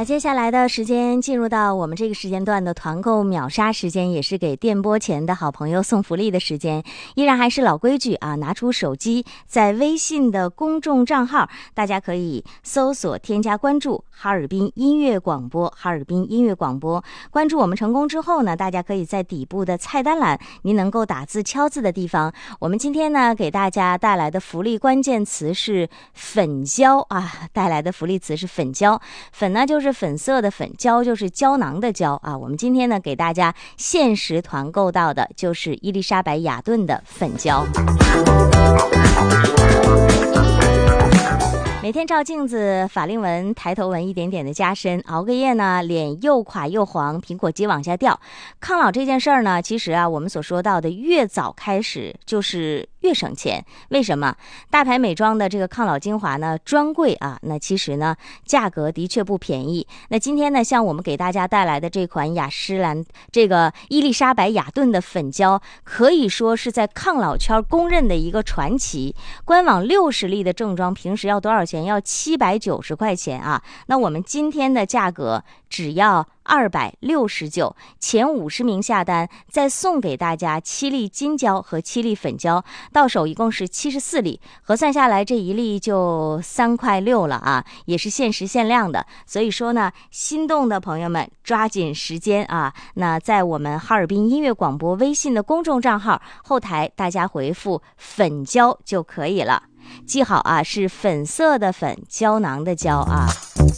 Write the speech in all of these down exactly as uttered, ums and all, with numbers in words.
接下来的时间进入到我们这个时间段的团购秒杀时间，也是给电波前的好朋友送福利的时间。依然还是老规矩啊，拿出手机，在微信的公众账号，大家可以搜索添加关注哈尔滨音乐广播，哈尔滨音乐广播。关注我们成功之后呢，大家可以在底部的菜单栏，您能够打字敲字的地方，我们今天呢给大家带来的福利关键词是粉胶啊，带来的福利词是粉胶。粉呢就是粉色的粉，胶就是胶囊的胶啊。我们今天呢给大家限时团购到的就是伊丽莎白雅顿的粉胶。每天照镜子，法令纹、抬头纹一点点的加深，熬个夜呢，脸又垮又黄，苹果肌往下掉。抗老这件事儿呢，其实啊，我们所说到的越早开始就是越省钱。为什么？大牌美妆的这个抗老精华呢，专柜啊，那其实呢，价格的确不便宜。那今天呢，像我们给大家带来的这款雅诗兰这个伊丽莎白雅顿的粉胶，可以说是在抗老圈公认的一个传奇。官网六十粒的正装，平时要多少钱？要七百九十块钱啊！那我们今天的价格只要二百六十九，前五十名下单再送给大家七粒金胶和七粒粉胶，到手一共是七十四粒，核算下来这一粒就三块六了啊，也是限时限量的。所以说呢，心动的朋友们抓紧时间啊！那在我们哈尔滨音乐广播微信的公众账号后台，大家回复粉胶就可以了。记好啊，是粉色的粉，胶囊的胶啊。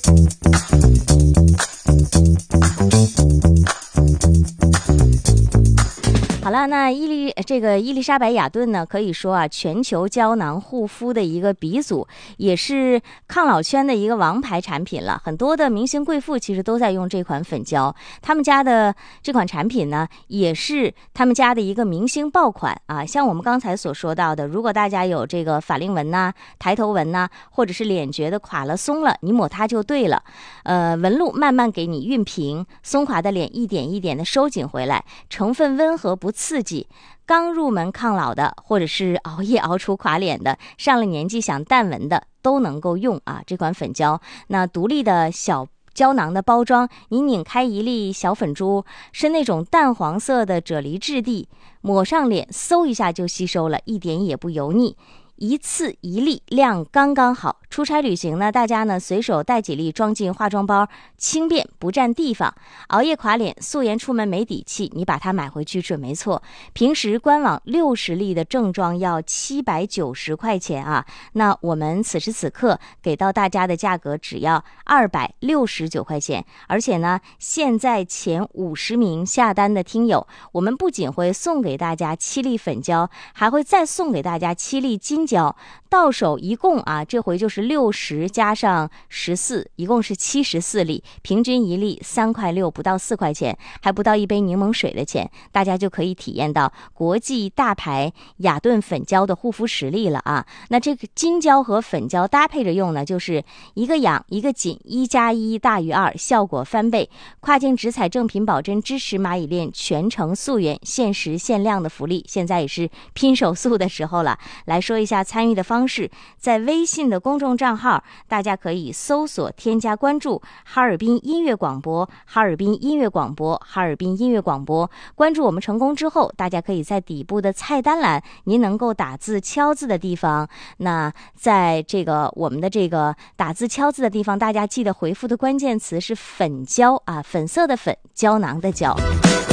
好了，那伊丽这个伊丽莎白雅顿呢，可以说啊，全球胶囊护肤的一个鼻祖，也是抗老圈的一个王牌产品了。很多的明星贵妇其实都在用这款粉胶，他们家的这款产品呢，也是他们家的一个明星爆款啊。像我们刚才所说到的，如果大家有这个法令纹呐、抬头纹呐，或者是脸觉得垮了松了，你抹它就对了。呃，纹路慢慢给你熨平，松垮的脸一点一点的收紧回来，成分温和不刺激。刚入门抗老的，或者是熬夜熬出垮脸的，上了年纪想淡纹的，都能够用啊这款粉胶。那独立的小胶囊的包装，你拧开一粒小粉珠，是那种淡黄色的啫喱质地，抹上脸嗖一下就吸收了，一点也不油腻。一次一粒，量刚刚好。出差旅行呢，大家呢随手带几粒装进化妆包，轻便不占地方。熬夜垮脸，素颜出门没底气，你把它买回去准没错。平时官网六十粒的正装要七百九十块钱啊，那我们此时此刻给到大家的价格只要二百六十九块钱。而且呢，现在前五十名下单的听友，我们不仅会送给大家七粒粉胶，还会再送给大家七粒金胶，到手一共啊，这回就是六十加上十四，一共是七十四粒，平均一粒三块六，不到四块钱，还不到一杯柠檬水的钱，大家就可以体验到国际大牌雅顿粉胶的护肤实力了啊！那这个金胶和粉胶搭配着用呢，就是一个养一个紧，一加一大于二，效果翻倍。跨境直采正品保真支持蚂蚁链全程溯源，限时限量的福利，现在也是拼手速的时候了。来说一下参与的方式，在微信的公众账号，大家可以搜索添加关注哈尔滨音乐广播，哈尔滨音乐广播，哈尔滨音乐广播。关注我们成功之后，大家可以在底部的菜单栏，您能够打字敲字的地方，那在这个我们的这个打字敲字的地方，大家记得回复的关键词是粉胶啊，粉色的粉，胶囊的胶。